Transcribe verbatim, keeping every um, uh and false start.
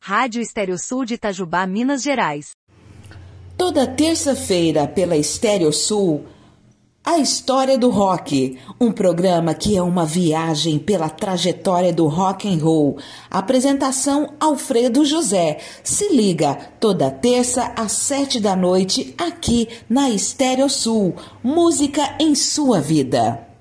Rádio Estéreo Sul de Itajubá, Minas Gerais. Toda terça-feira pela Estéreo Sul, A História do Rock, um programa que é uma viagem pela trajetória do rock and roll. Apresentação Alfredo José. Se liga, toda terça às sete da noite, aqui na Estéreo Sul. Música em sua vida.